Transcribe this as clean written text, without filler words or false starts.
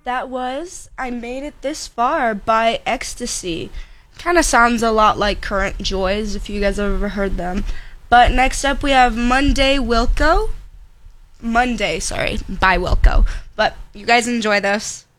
That was I Made It This Far by Ecstasy. Kind of sounds a lot like Current Joys, if you guys have ever heard them. But next up we have Monday, sorry, by Wilco. But you guys enjoy this.